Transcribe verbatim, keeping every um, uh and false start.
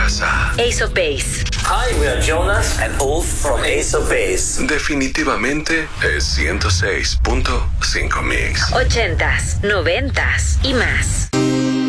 Llegas a Ace of Base. Hi, we are Jonas and Ulf from Ace of Base. Definitivamente es ciento seis punto cinco Mix. Ochentas, noventas y más.